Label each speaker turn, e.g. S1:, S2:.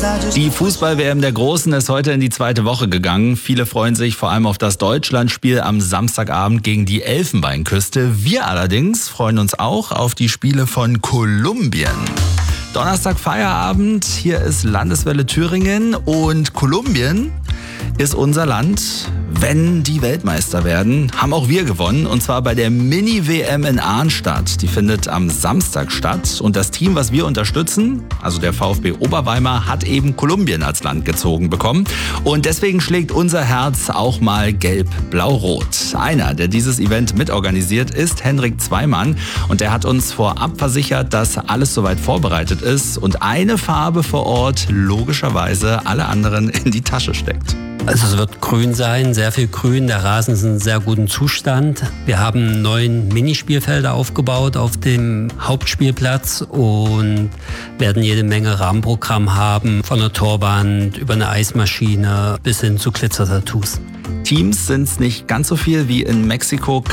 S1: Die Fußball-WM der Großen ist heute in die zweite Woche gegangen. Viele freuen sich vor allem auf das Deutschlandspiel am Samstagabend gegen die Elfenbeinküste. Wir allerdings freuen uns auch auf die Spiele von Kolumbien. Donnerstag Feierabend, hier ist Landeswelle Thüringen und Kolumbien ist unser Land. Wenn die Weltmeister werden, haben auch wir gewonnen, und zwar bei der Mini-WM in Arnstadt. Die findet am Samstag statt und das Team, was wir unterstützen, also der VfB Oberweimar, hat eben Kolumbien als Land gezogen bekommen, und deswegen schlägt unser Herz auch mal gelb-blau-rot. Einer, der dieses Event mitorganisiert, ist Henrik Zweimann, und der hat uns vorab versichert, dass alles soweit vorbereitet ist und eine Farbe vor Ort logischerweise alle anderen in die Tasche steckt.
S2: Also es wird grün sein, sehr viel grün. Der Rasen ist in sehr gutem Zustand. Wir haben 9 Minispielfelder aufgebaut auf dem Hauptspielplatz und werden jede Menge Rahmenprogramm haben, von der Torwand über eine Eismaschine bis hin zu Glitzertattoos.
S1: Teams sind es nicht ganz so viel wie in Mexiko,